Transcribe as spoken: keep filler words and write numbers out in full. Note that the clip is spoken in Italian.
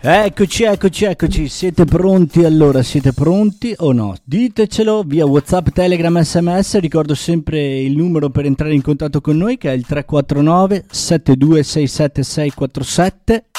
Eccoci, eccoci, eccoci, siete pronti allora, siete pronti o no? Ditecelo via WhatsApp, Telegram, sms, ricordo sempre il numero per entrare in contatto con noi che è il tre quattro nove sette due sei sette sei quattro sette.